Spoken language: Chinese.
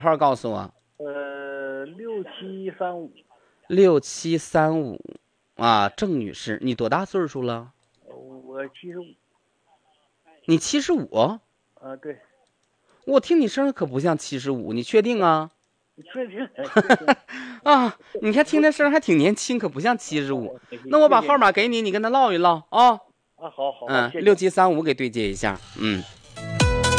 号告诉我。 6735。 6735啊，郑女士，你多大岁数了？ 我75。 你75？ 啊，对。 我听你声可不像75，你确定啊？ 确定，确定。 啊，你看听不， 那声还挺年轻，可不像75。那我把谢谢你。 号码给你，你跟他唠一唠啊。 啊，好好好，谢谢。 6735给对接一下。